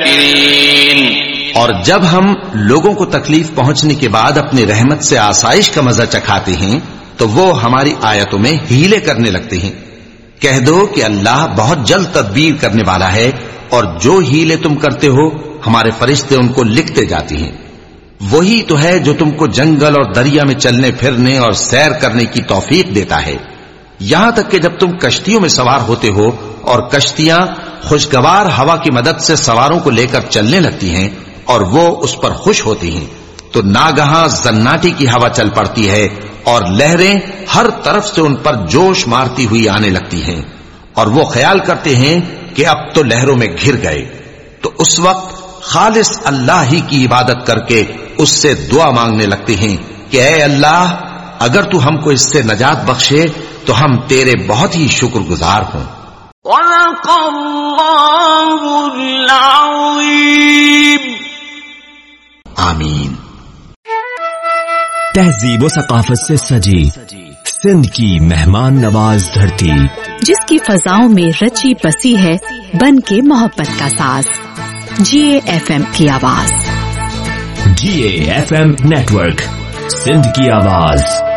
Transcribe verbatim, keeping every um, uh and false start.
الشاكرين. اور جب ہم لوگوں کو تکلیف پہنچنے کے بعد اپنی رحمت سے آسائش کا مزہ چکھاتے ہیں تو وہ ہماری آیتوں میں ہیلے کرنے لگتے ہیں. کہہ دو کہ اللہ بہت جلد تدبیر کرنے والا ہے، اور جو ہیلے تم کرتے ہو ہمارے فرشتے ان کو لکھتے جاتے ہیں. وہی تو ہے جو تم کو جنگل اور دریا میں چلنے پھرنے اور سیر کرنے کی توفیق دیتا ہے، یہاں تک کہ جب تم کشتیوں میں سوار ہوتے ہو اور کشتیاں خوشگوار ہوا کی مدد سے سواروں کو لے کر چلنے لگتی ہیں اور وہ اس پر خوش ہوتی ہیں، تو ناگہاں زناٹی کی ہوا چل پڑتی ہے اور لہریں ہر طرف سے ان پر جوش مارتی ہوئی آنے لگتی ہیں، اور وہ خیال کرتے ہیں کہ اب تو لہروں میں گھر گئے. تو اس وقت خالص اللہ ہی کی عبادت کر کے اس سے دعا مانگنے لگتے ہیں کہ اے اللہ، اگر تو ہم کو اس سے نجات بخشے تو ہم تیرے بہت ہی شکر گزار ہوں. صدق اللہ العظیم. آمین. تہذیب و ثقافت سے سجی سندھ کی مہمان نواز دھرتی، جس کی فضاؤں میں رچی بسی ہے بن کے محبت کا ساز. جی اے ایف ایم کی آواز. جی A F M network, Sindh کی آواز.